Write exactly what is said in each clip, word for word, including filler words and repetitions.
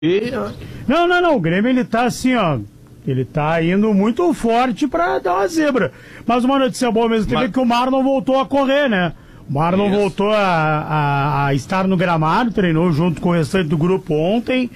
Não, não, não, o Grêmio ele tá assim, ó, ele tá indo muito forte pra dar uma zebra. Mas uma notícia boa mesmo teve Mas... que o Marlon voltou a correr, né? O Marlon Isso. voltou a, a, a estar no gramado, treinou junto com o restante do grupo ontem.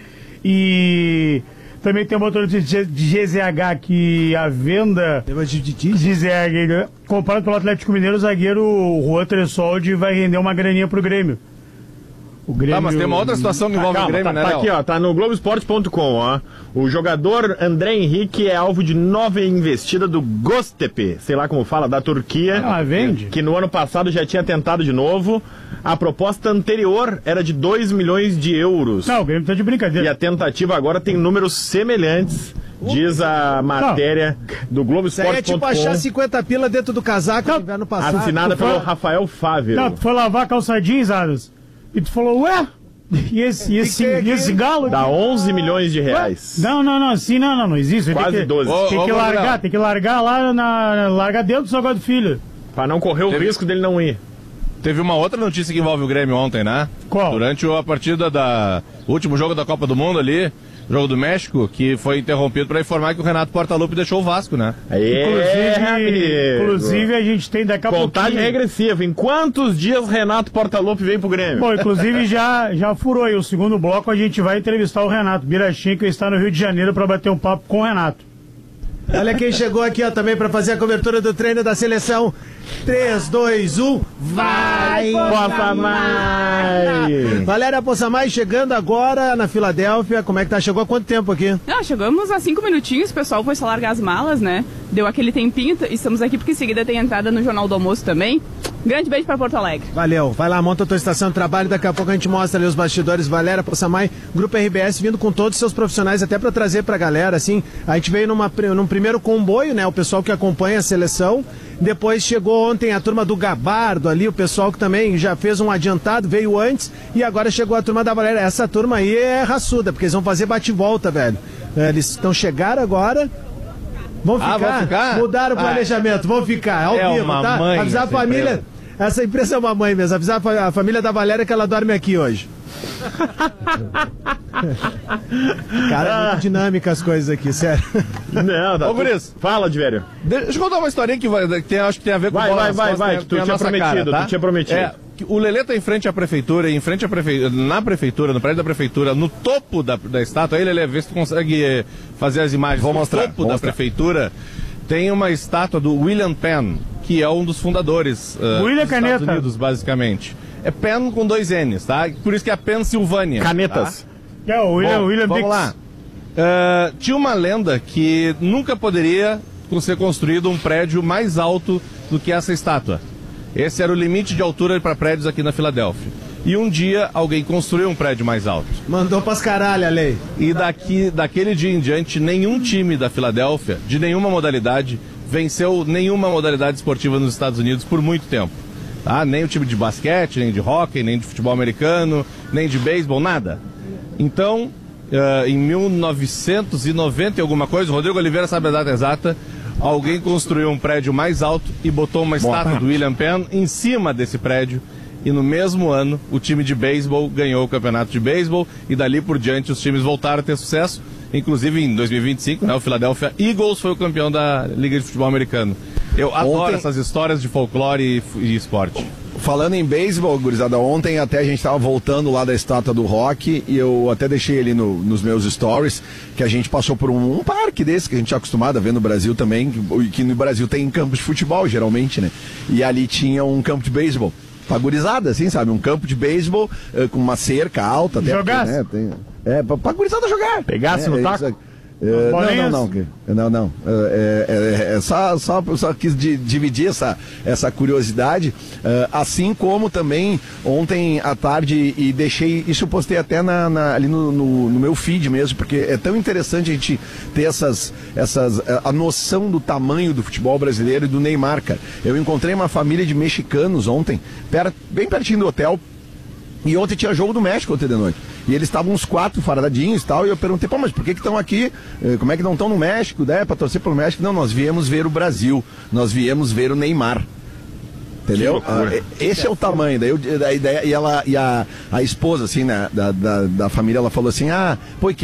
E também tem uma outra notícia de G Z H que a venda de G Z H, comprado pelo Atlético Mineiro, o zagueiro Juan Tressoldi vai render uma graninha pro Grêmio. O Grêmio... Ah, mas tem uma outra situação que envolve ah, calma, o Grêmio, tá, né, tá aqui, ó, tá no Globo Esporte ponto com, ó. O jogador André Henrique é alvo de nova investida do Göztepe, sei lá como fala, da Turquia. Ah, vende. Que no ano passado já tinha tentado de novo. A proposta anterior era de dois milhões de euros. Não, o Grêmio tá de brincadeira. E a tentativa agora tem números semelhantes. Diz a matéria não. do Globo Esporte ponto com. É tipo achar cinquenta pila dentro do casaco no inverno passado. Assinada pelo Rafael Fávero. Não, tu foi lavar calça jeans, Adas. E tu falou, ué? E esse, e esse, e esse galo? Dá onze milhões de reais. Não, não, não, assim não, não, não existe. Quase tem que, doze. Tem ô, que ô, largar, Gabriel. tem que largar lá, na, largar dentro do negócio do filho. Pra não correr o Teve... risco dele não ir. Teve uma outra notícia que envolve o Grêmio ontem, né? Qual? Durante a partida da... O último jogo da Copa do Mundo ali, jogo do México, que foi interrompido para informar que o Renato Portaluppi deixou o Vasco, né? Aê, inclusive, inclusive a gente tem daqui a pouco. Contagem regressiva. Em quantos dias Renato Portaluppi veio pro Grêmio? Bom, inclusive já, já furou aí. O segundo bloco a gente vai entrevistar o Renato Birachim, que está no Rio de Janeiro, para bater um papo com o Renato. Olha quem chegou aqui, ó, também para fazer a cobertura do treino da seleção. três, dois, um, vai! Possamay! Valéria Possamay chegando agora na Filadélfia. Como é que tá? Chegou há quanto tempo aqui? Não, chegamos há cinco minutinhos, o pessoal foi só largar as malas, né? Deu aquele tempinho, estamos aqui porque em seguida tem entrada no Jornal do Almoço também. Grande beijo para Porto Alegre. Valeu, vai lá, monta a tua estação de trabalho, daqui a pouco a gente mostra ali os bastidores. Valéria Possamay, Grupo R B S, vindo com todos os seus profissionais, até para trazer pra galera, assim, a gente veio numa, num primeiro comboio, né, o pessoal que acompanha a seleção, depois chegou ontem a turma do Gabardo ali, o pessoal que também já fez um adiantado, veio antes, e agora chegou a turma da Valéria. Essa turma aí é raçuda, porque eles vão fazer bate-volta, velho. Eles estão chegando agora... Vão ficar, ah, vão ficar? Mudaram o planejamento, ah, vão ficar, ao é vivo, tá? Mãe, avisar a família... Empresa. Essa empresa é uma mãe mesmo. Avisar a família da Valéria que ela dorme aqui hoje. Cara, é muito dinâmica as coisas aqui, sério. Não, tá. Ô, Guris, fala, de velho. Deixa eu contar uma historinha que, vai, que tem, acho que tem a ver com vai, bola vai, nas vai, costas, vai, né? que tu tinha prometido, cara, tá? tu tinha prometido. É, o Lelê tá em frente à prefeitura, em frente à prefeitura, na prefeitura, no prédio da prefeitura, no topo da, da estátua. Aí, Lelê, vê se tu consegue fazer as imagens. Vou mostrar. No topo vou da mostrar. prefeitura tem uma estátua do William Penn, que é um dos fundadores uh, William dos Caneta. Estados Unidos, basicamente. É Penn com dois N's, tá? Por isso que é Pensilvânia. Canetas. Tá? É o William, Bom, William vamos Dix. lá. Uh, tinha uma lenda que nunca poderia ser construído um prédio mais alto do que essa estátua. Esse era o limite de altura para prédios aqui na Filadélfia. E um dia alguém construiu um prédio mais alto. Mandou pras caralho a lei. E daqui, daquele dia em diante, nenhum time da Filadélfia, de nenhuma modalidade, venceu nenhuma modalidade esportiva nos Estados Unidos por muito tempo. Tá? Nem o time de basquete, nem de hóquei, nem de futebol americano, nem de beisebol, nada. Então, uh, em mil novecentos e noventa e alguma coisa, o Rodrigo Oliveira sabe a data exata, alguém construiu um prédio mais alto e botou uma estátua Boa. do William Penn em cima desse prédio. E no mesmo ano, o time de beisebol ganhou o campeonato de beisebol e dali por diante os times voltaram a ter sucesso. Inclusive em dois mil e vinte e cinco, né, o Philadelphia Eagles foi o campeão da Liga de Futebol Americano. Eu adoro Ontem... essas histórias de folclore e, e esporte. Falando em beisebol, gurizada, ontem até a gente estava voltando lá da estátua do Rock e eu até deixei ali no, nos meus stories que a gente passou por um, um parque desse que a gente é acostumado a ver no Brasil também, que, que no Brasil tem campos de futebol geralmente, né? E ali tinha um campo de beisebol. Pra gurizada, assim, sabe? Um campo de beisebol uh, com uma cerca alta. Jogasse? Né? Tem, é, pra, pra gurizada jogar. Pegasse é, no é, taco? Isso, é, não, não, não, não, não. É, é, é, só, só, só quis di, dividir essa, essa curiosidade, uh, assim como também ontem à tarde, e deixei, isso eu postei até na, na, ali no, no, no meu feed mesmo, porque é tão interessante a gente ter essas, essas, a noção do tamanho do futebol brasileiro e do Neymar, cara. Eu encontrei uma família de mexicanos ontem, per, bem pertinho do hotel, e ontem tinha jogo do México ontem de noite. E eles estavam uns quatro faradinhos e tal, e eu perguntei, pô, mas por que que estão aqui? Como é que não estão no México, né, pra torcer pelo México? Não, nós viemos ver o Brasil, nós viemos ver o Neymar. Entendeu? Ah, esse é o tamanho. Daí, eu, daí, daí e ela, e a, a esposa, assim, né, da, da, da família, ela falou assim: ah, pô, que